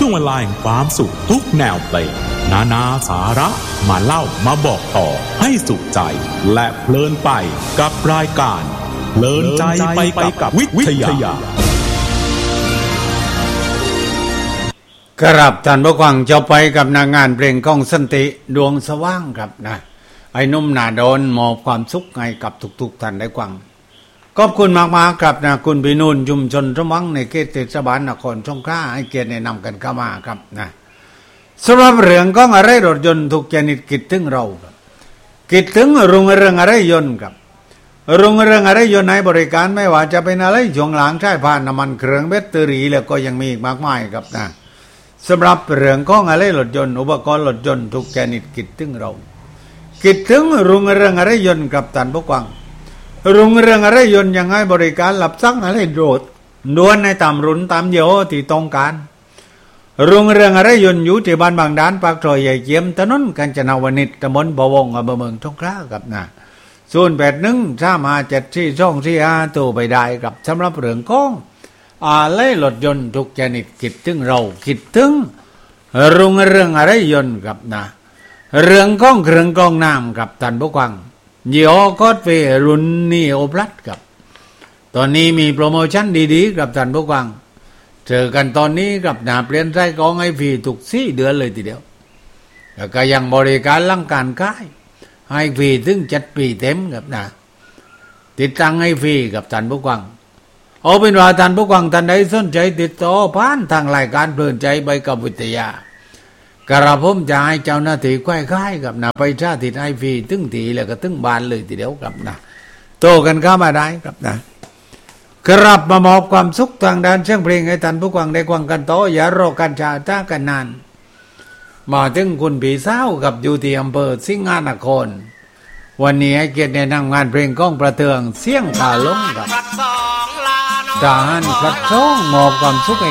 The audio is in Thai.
ช่วงเวลาแห่งความสุขทุกแนวเพลงนาสาระมาเล่ามาบอกต่อให้สุขใจและเพลินไปกับรายการเพลินใจไปกับวิทยาครับท่านผู้ฟังจะไปกับนางงานเพลงของสันติดวงสว่างครับนะไอ้นุ่มหนาโดนมอบความสุขให้กับทุกท่านได้ฟังขอบคุณมากๆครับนะคุณพี่นุ่นชุมชนสมังในเขตเทศบาลนครสงขลาให้เกียรติแนะนำกันเข้ามาครับนะสำหรับเรื่องของอะไรรถยนต์ทุกชนิดคิดถึงเราครับคิดถึงโรงเรื่องอะไรยนต์ครับโรงเรื่องอะไรยนต์ให้บริการไม่ว่าจะเป็นอะไรช่วงหลังใช้ผ่านน้ำมันเครื่องแบตเตอรี่แล้วก็ยังมีอีกมากมายครับนะสำหรับเรื่องของอะไรรถยนต์อุปกรณ์รถยนต์ทุกชนิดคิดถึงเราคิดถึงโรงเรื่องอะไรยนต์กับท่านผู้ฟังโรงเรื่องอะไรยนต์ยังให้บริการรับสั่งอะไรโดดล้วนในตามรุ่นตามยี่ห้อที่ต้องการโรงเรื่องอะไรยนต์อยู่ที่บ้านบางด่านปากซอยใหญ่เจียมถนนกาญจนาวนิชตำบลบ่อวงอำเภอเมืองสงขลาครับนะ0813574245ตัวไปได้ครับสำหรับเรื่องของอะไรรถยนต์ทุกชนิดคิดถึงเราคิดถึงโรงเรื่องอะไรยนต์ครับนะเรื่องของเครื่องกรองน้ำครับท่านผู้ฟังยี่ห้อคอสเฟรุ่นนีโอพลัสครับตอนนี้มีโปรโมชั่นดีๆกับท่านผู้ฟังเจอกันตอนนี้กับหน้าเปลี่ยนไส้กรองให้ฟรีทุก4 เดือนเลยทีเดียวแล้วก็ยังบริการหลังการขายให้ฟรีถึง7 ปีเต็มครับนะติดตั้งให้ฟรีกับท่านผู้ฟังเอาเป็นว่าท่านผู้ฟังท่านใดสนใจติดต่อผ่านทางรายการเพลินใจใบกับวิทยากระผมจะให้เจ้าหน้าที่ค่ายๆกับนะไปชาติดไอฟรีตึ้งตีแล้วก็ตึ้งบานเลยทีเดียวกับนะโตกันเข้ามาได้ครับนะกลับมามอบความสุขทางด้านเสียงเพลงให้ท่านผู้ฟังได้ฟังกันต่ออย่ารอกันช้ากันนานมาถึงคุณผีเศร้ากับอยู่ที่อำเภอสิงหนครวันนี้ให้เกียรติแนะนำงานเพลงก้องประเทืองเสียงขาล้มกับทหารพลัดช่องมอบความสุขให้